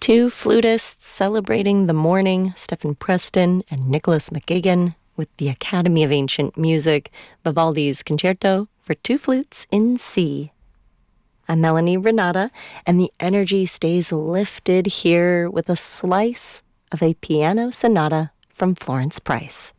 Two flutists celebrating the morning, Stephen Preston and Nicholas McGigan, with the Academy of Ancient Music, Vivaldi's Concerto for Two Flutes in C. I'm Melanie Renata, and the energy stays lifted here with a slice of a piano sonata from Florence Price.